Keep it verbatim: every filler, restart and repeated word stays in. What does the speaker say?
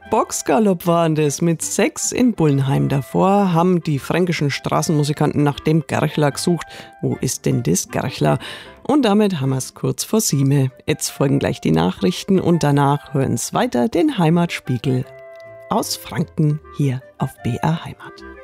Boxgalopp waren das mit sechs in Bullenheim. Davor haben die fränkischen Straßenmusikanten nach dem Gerchler gesucht. Wo ist denn das Gerchler? Und damit haben wir es kurz vor sieben. Jetzt folgen gleich die Nachrichten und danach hören es weiter den Heimatspiegel aus Franken hier auf B R Heimat.